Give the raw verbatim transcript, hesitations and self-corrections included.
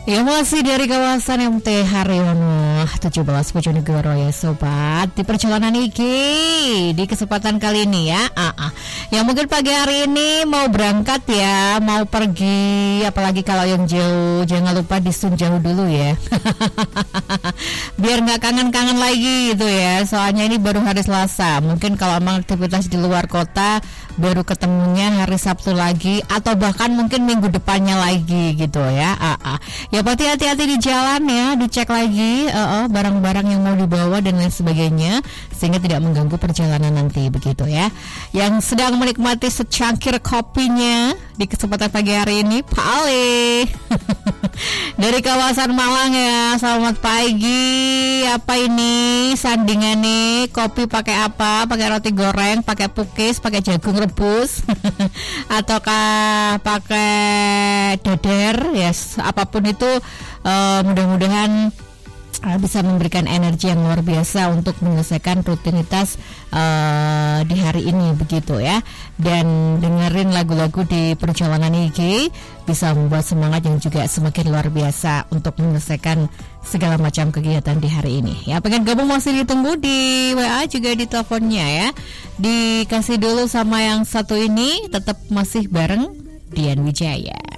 Ya masih dari kawasan M T Haryono tujuh belas Bojonegoro ya sobat. Di perjalanan iki di kesempatan kali ini ya ah, ah. Ya mungkin pagi hari ini mau berangkat ya, mau pergi, apalagi kalau yang jauh, jangan lupa disun jauh dulu ya. Biar gak kangen-kangen lagi gitu ya. Soalnya ini baru hari Selasa. Mungkin kalau emang aktivitas di luar kota baru ketemunya hari Sabtu lagi, atau bahkan mungkin minggu depannya lagi gitu ya. ah, ah. Ya pasti hati-hati di jalan ya, dicek lagi uh, uh, barang-barang yang mau dibawa dan lain sebagainya, sehingga tidak mengganggu perjalanan nanti begitu ya. Yang sedang menikmati secangkir kopinya di kesempatan pagi hari ini, Pak Ale dari kawasan Malang ya. Selamat pagi. Apa ini sandingannya? Kopi pakai apa? Pakai roti goreng, pakai pukis, pakai jagung rebus, ataukah pakai dodar? Yes, apapun itu. Uh, mudah-mudahan uh, bisa memberikan energi yang luar biasa untuk menyelesaikan rutinitas uh, di hari ini begitu ya. Dan dengerin lagu-lagu di perjalanan ini bisa membuat semangat yang juga semakin luar biasa untuk menyelesaikan segala macam kegiatan di hari ini ya. Pengen gabung masih ditunggu di W A juga di teleponnya ya. Dikasih dulu sama yang satu ini, tetap masih bareng Dian Wijaya.